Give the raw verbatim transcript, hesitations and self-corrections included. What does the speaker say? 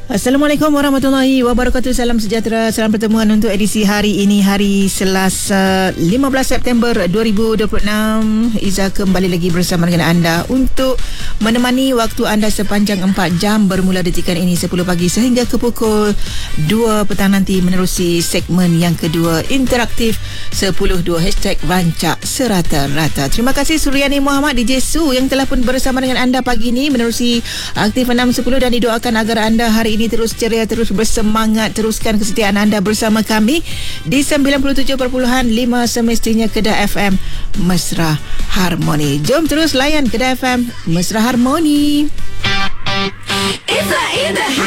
Assalamualaikum warahmatullahi wabarakatuh. Salam sejahtera, salam pertemuan untuk edisi hari ini, hari Selasa lima belas September dua ribu dua puluh enam. Iza kembali lagi bersama dengan anda untuk menemani waktu anda sepanjang empat jam bermula detikan ini sepuluh pagi sehingga ke pukul dua petang nanti, menerusi segmen yang kedua interaktif sepuluh dua hashtag Rancak Serata-Rata. Terima kasih Suryani Muhammad D J Su yang telah pun bersama dengan anda pagi ini menerusi aktif enam sepuluh, dan didoakan agar anda hari ini terus ceria, terus bersemangat. Teruskan kesetiaan anda bersama kami di sembilan puluh tujuh perpuluhan lima semestinya Kedah F M Mesra Harmoni. Jom terus layan Kedah F M Mesra Harmoni. It's a, it's a